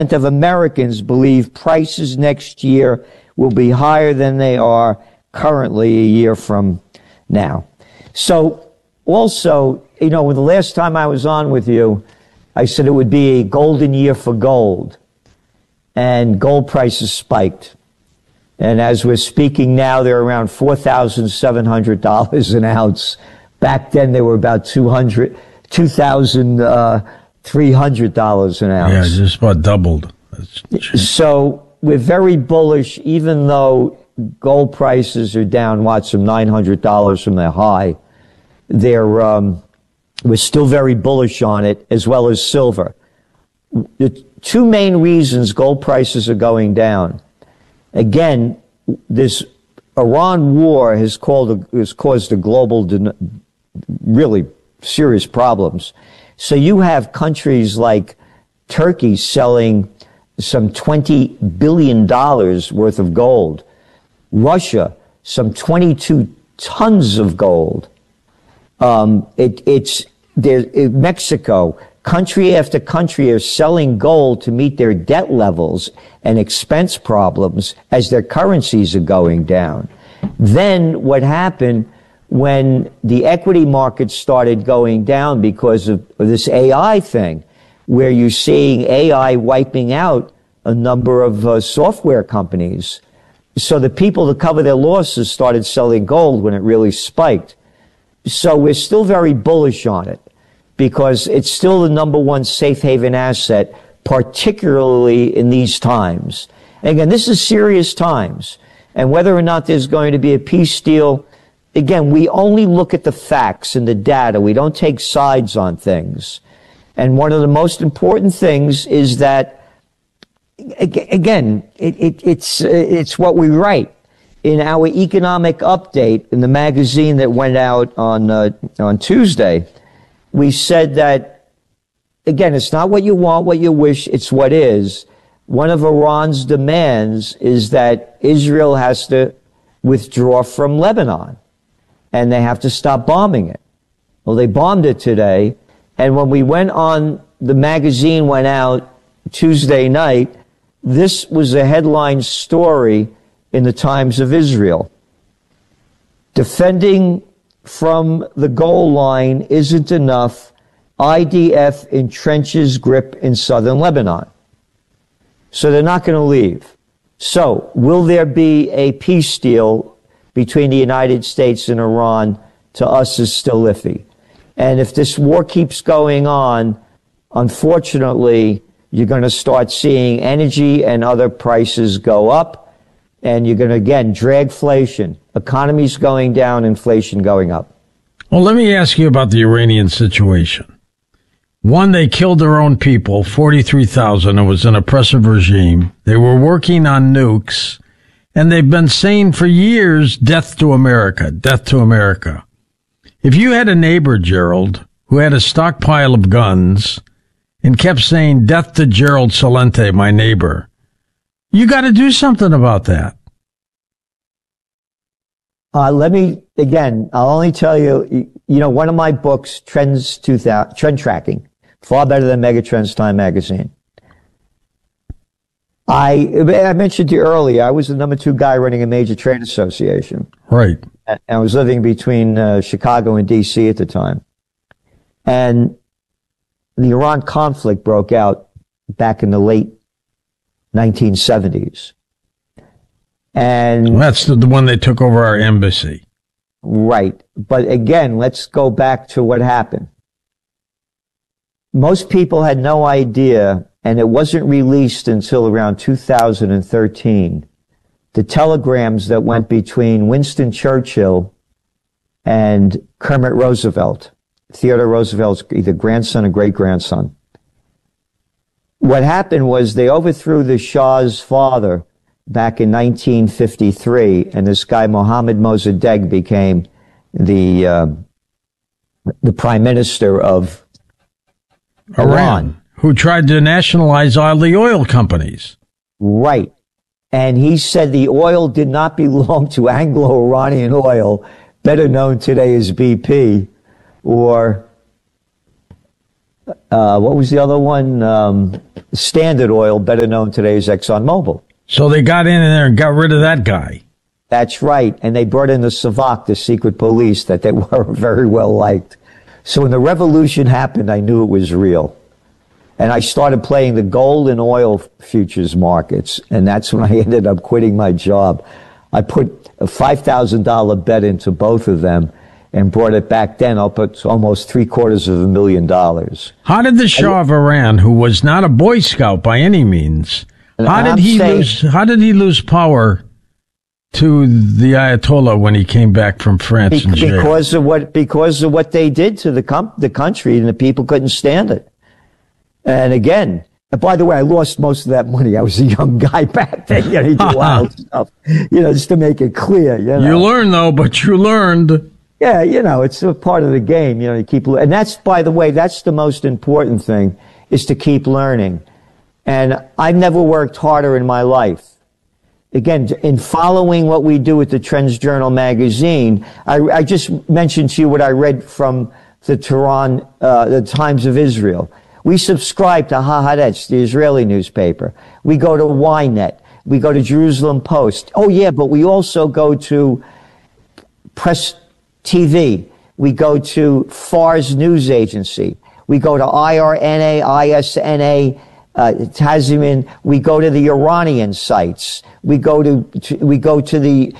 of Americans believe prices next year will be higher than they are currently a year from now. So also, the last time I was on with you, I said it would be a golden year for gold. And gold prices spiked. And as we're speaking now, they're around $4,700 an ounce. Back then, they were about $2,300 an ounce. Yeah, just about doubled. So we're very bullish, even though gold prices are down, some $900 from their high. We're still very bullish on it, as well as silver. The two main reasons gold prices are going down. Again, this Iran war has caused a global, really serious problems. So you have countries like Turkey selling some $20 billion worth of gold. Russia, some 22 tons of gold. Mexico, country after country are selling gold to meet their debt levels and expense problems as their currencies are going down. Then what happened when the equity markets started going down because of this AI thing, where you're seeing AI wiping out a number of software companies. So the people to cover their losses started selling gold when it really spiked. So we're still very bullish on it because it's still the number one safe haven asset, particularly in these times. And again, this is serious times. And whether or not there's going to be a peace deal, again, we only look at the facts and the data. We don't take sides on things. And one of the most important things is that, again, it's what we write. In our economic update in the magazine that went out on Tuesday, we said that, again, it's not what you want, what you wish, it's what is. One of Iran's demands is that Israel has to withdraw from Lebanon, and they have to stop bombing it. Well, they bombed it today, and when we went on, the magazine went out Tuesday night, this was a headline story in the Times of Israel. Defending from the goal line isn't enough. IDF entrenches grip in southern Lebanon. So they're not going to leave. So will there be a peace deal between the United States and Iran? To us is still iffy. And if this war keeps going on, unfortunately, you're going to start seeing energy and other prices go up. And you're going to, again, dragflation. Economy's going down, inflation going up. Well, let me ask you about the Iranian situation. One, they killed their own people, 43,000. It was an oppressive regime. They were working on nukes, and they've been saying for years, death to America, death to America. If you had a neighbor, Gerald, who had a stockpile of guns and kept saying, death to Gerald Celente, my neighbor, you got to do something about that. I'll only tell you, one of my books, Trend Tracking, far better than Megatrends Time magazine. I mentioned to you earlier, I was the number 2 guy running a major trade association. Right. And I was living between Chicago and D.C. at the time. And the Iran conflict broke out back in the late 1970s. And that's the one they took over our embassy. Right. But again, let's go back to what happened. Most people had no idea, and it wasn't released until around 2013, the telegrams that went between Winston Churchill and Kermit Roosevelt, Theodore Roosevelt's either grandson or great-grandson. What happened was they overthrew the Shah's father back in 1953, and this guy Mohammad Mossadegh became the prime minister of Iran, who tried to nationalize all the oil companies. Right. And he said the oil did not belong to Anglo-Iranian Oil, better known today as BP, or What was the other one? Standard Oil, better known today as ExxonMobil. So they got in there and got rid of that guy. That's right. And they brought in the Savak, the secret police, that they were very well liked. So when the revolution happened, I knew it was real. And I started playing the gold and oil futures markets. And that's when I ended up quitting my job. I put a $5,000 bet into both of them and brought it back then up at almost $750,000. How did the Shah of Iran, who was not a Boy Scout by any means, how did he lose power to the Ayatollah when he came back from France and jail? Because of what they did to the country, and the people couldn't stand it. And again, by the way, I lost most of that money. I was a young guy back then. You know, he did wild stuff. You know, just to make it clear. You learned though, but you learned. Yeah, you know, it's a part of the game. You know, you keep, and that's, by the way, that's the most important thing, is to keep learning. And I've never worked harder in my life. Again, in following what we do with the Trends Journal magazine, I just mentioned to you what I read from the Tehran, the Times of Israel. We subscribe to Haaretz, the Israeli newspaper. We go to Ynet. We go to Jerusalem Post. Oh yeah, but we also go to Press TV. We go to Fars News Agency. We go to IRNA, ISNA, Tazimin. We go to the Iranian sites. We go to the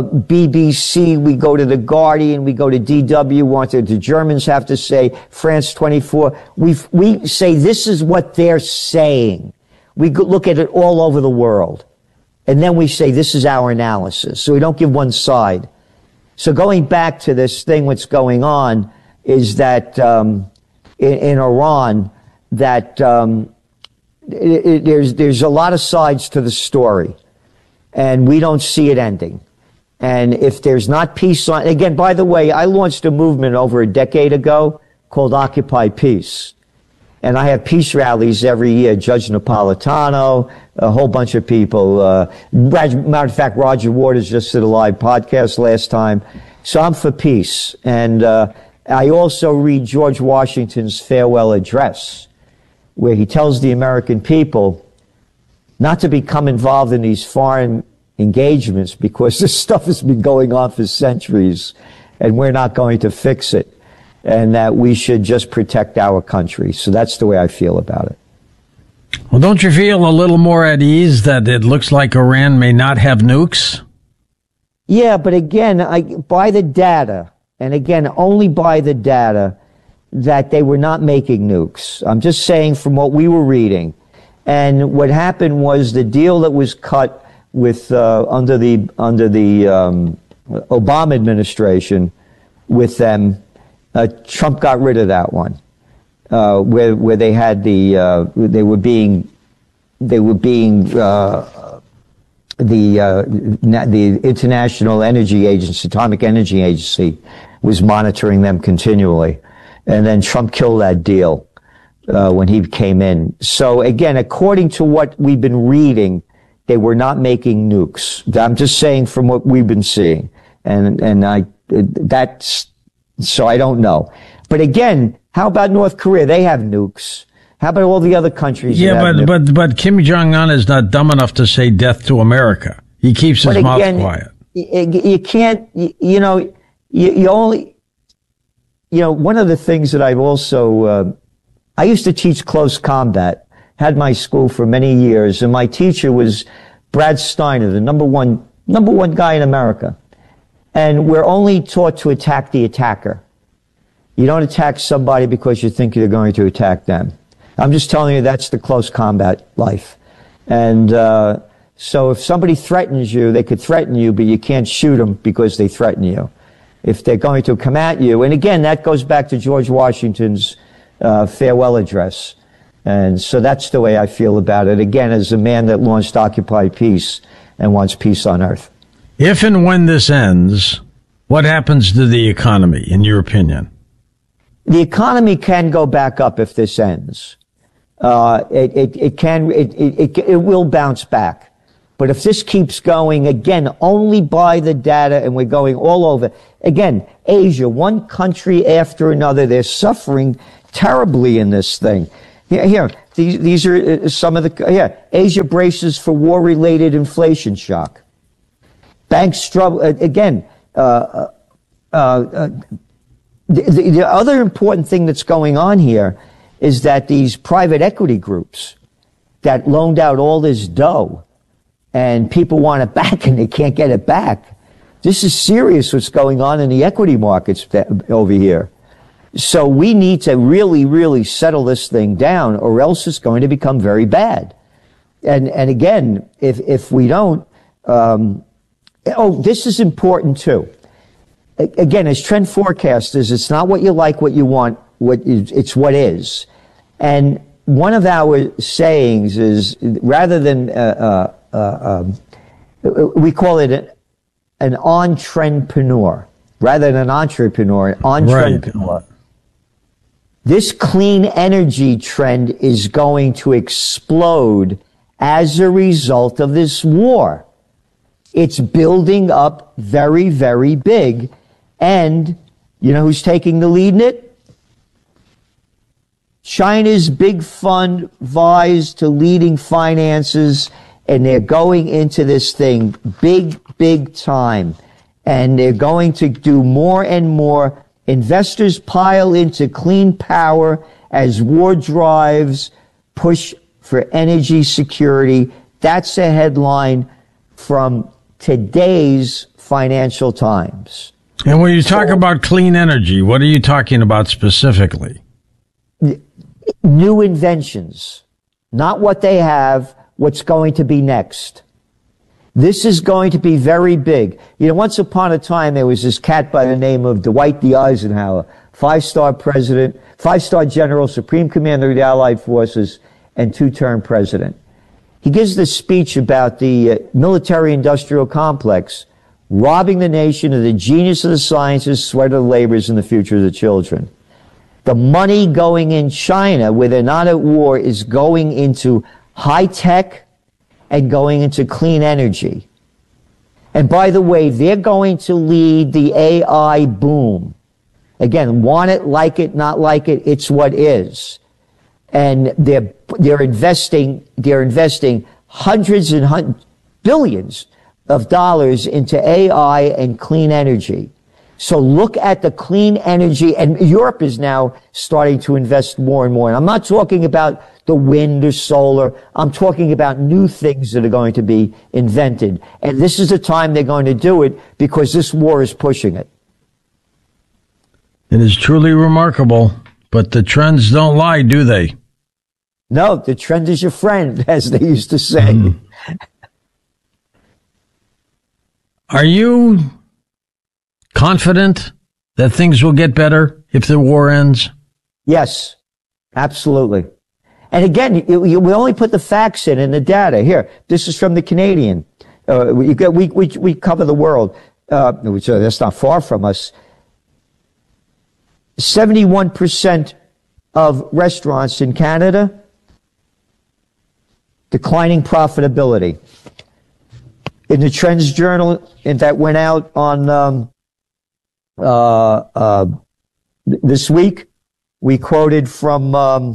BBC. We go to the Guardian. We go to DW. What the Germans have to say. France 24. We say this is what they're saying. We look at it all over the world, and then we say this is our analysis. So we don't give one side. So going back to this thing, what's going on is that in Iran, that there's a lot of sides to the story, and we don't see it ending. And if there's not peace on, again, by the way, I launched a movement over a decade ago called Occupy Peace. And I have peace rallies every year. Judge Napolitano, a whole bunch of people. Matter of fact, Roger Waters just did a live podcast last time. So I'm for peace. And I also read George Washington's farewell address, where he tells the American people not to become involved in these foreign engagements because this stuff has been going on for centuries and we're not going to fix it. And that we should just protect our country. So that's the way I feel about it. Well, don't you feel a little more at ease that it looks like Iran may not have nukes? Yeah, but again, by the data, and again, only by the data, that they were not making nukes. I'm just saying from what we were reading. And what happened was the deal that was cut with under the Obama administration with them. Trump got rid of that one, where they had the International Energy Agency, Atomic Energy Agency, was monitoring them continually, and then Trump killed that deal when he came in. So again, according to what we've been reading, they were not making nukes. I'm just saying from what we've been seeing, so I don't know. But again, how about North Korea? They have nukes. How about all the other countries? Yeah, but Kim Jong-un is not dumb enough to say death to America. He keeps his mouth quiet. You can't, you only, one of the things that I've also, I used to teach close combat, had my school for many years, and my teacher was Brad Steiner, the number one guy in America. And we're only taught to attack the attacker. You don't attack somebody because you think you're going to attack them. I'm just telling you that's the close combat life. And so if somebody threatens you, they could threaten you, but you can't shoot them because they threaten you. If they're going to come at you, and again, that goes back to George Washington's farewell address. And so that's the way I feel about it. Again, as a man that launched Occupy Peace and wants peace on earth. If and when this ends, what happens to the economy, in your opinion? The economy can go back up if this ends. It will bounce back. But if this keeps going, again, only by the data, and we're going all over, again, Asia, one country after another, they're suffering terribly in this thing. Here, these are some of the, Asia braces for war-related inflation shock. Banks struggle, again, the other important thing that's going on here is that these private equity groups that loaned out all this dough and people want it back and they can't get it back. This is serious what's going on in the equity markets over here. So we need to really, really settle this thing down or else it's going to become very bad. And again, if we don't, this is important too. Again, as trend forecasters, it's not what you like, what you want, it's what is. And one of our sayings is, rather than, we call it an on-trendpreneur, rather than an entrepreneur, an on-trendpreneur. Right. This clean energy trend is going to explode as a result of this war. It's building up very, very big. And you know who's taking the lead in it? China's big fund vies to leading finances, and they're going into this thing big, big time. And they're going to do more and more. Investors pile into clean power as war drives push for energy security. That's a headline from today's Financial Times. And when you talk about clean energy, what are you talking about specifically? New inventions, not what they have, what's going to be next. This is going to be very big. You know, once upon a time, there was this cat by the name of Dwight D. Eisenhower, five-star president, five-star general, supreme commander of the Allied forces, and two-term president. He gives this speech about the military-industrial complex, robbing the nation of the genius of the sciences, sweat of the labors, and the future of the children. The money going in China, where they're not at war, is going into high-tech and going into clean energy. And by the way, they're going to lead the AI boom. Again, want it, like it, not like it, it's what is. And they're investing hundreds and billions of dollars into AI and clean energy. So look at the clean energy, and Europe is now starting to invest more and more. And I'm not talking about the wind or solar. I'm talking about new things that are going to be invented. And this is the time they're going to do it because this war is pushing it. It is truly remarkable, but the trends don't lie, do they? No, the trend is your friend, as they used to say. Are you confident that things will get better if the war ends? Yes, absolutely. And again, we only put the facts in the data. Here, this is from the Canadian. We cover the world. So that's not far from us. 71% of restaurants in Canada declining profitability. In the Trends Journal that went out on this week, we quoted from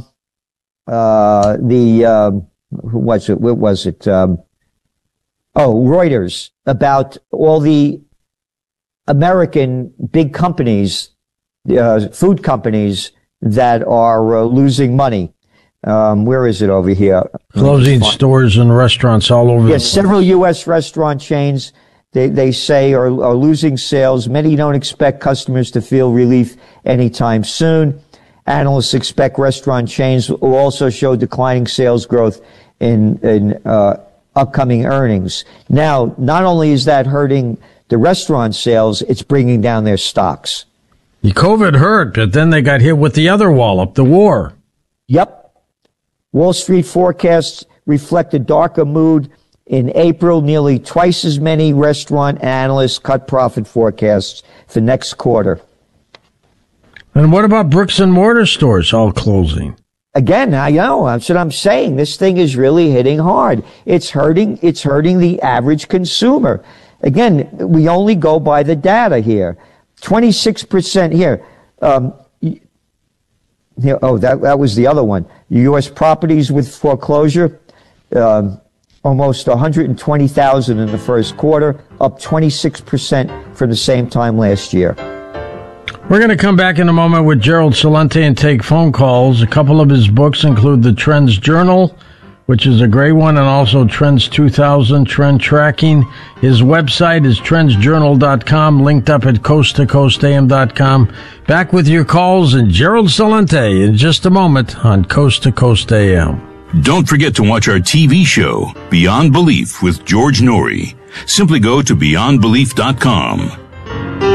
Reuters, about all the American big companies, food companies that are losing money. Where is it over here? Closing stores and restaurants all over. Yes, several U.S. restaurant chains, they say, are losing sales. Many don't expect customers to feel relief anytime soon. Analysts expect restaurant chains will also show declining sales growth in upcoming earnings. Now, not only is that hurting the restaurant sales, it's bringing down their stocks. The COVID hurt, but then they got hit with the other wallop, the war. Yep. Wall Street forecasts reflect a darker mood. In April, nearly twice as many restaurant analysts cut profit forecasts for next quarter. And what about bricks and mortar stores all closing? Again, I know, that's what I'm saying. This thing is really hitting hard. It's hurting the average consumer. Again, we only go by the data here. 26% here. that was the other one. U.S. properties with foreclosure, almost 120,000 in the first quarter, up 26% from the same time last year. We're going to come back in a moment with Gerald Celente and take phone calls. A couple of his books include The Trends Journal, which is a great one, and also Trends 2000, Trend Tracking. His website is trendsjournal.com, linked up at coasttocoastam.com. Back with your calls and Gerald Celente in just a moment on Coast to Coast AM. Don't forget to watch our TV show, Beyond Belief with George Norrie. Simply go to beyondbelief.com.